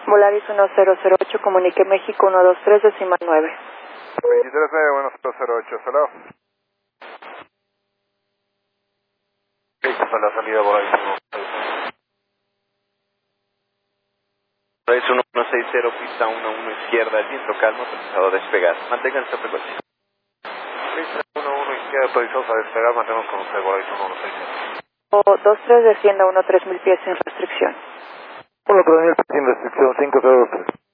Volaris 1008, comunique México 123, decimal 9. 23.1008, hello. Esta es la salida Volaris 1160, pista 11 izquierda, el viento calmo, autorizado a despegar. Mantengan esta frecuencia. Pista 11 izquierda, autorizados a despegar, mantenemos con usted Volaris 1160. O 23, descienda 13.000 pies sin restricción. 13000 sin restricción, 503.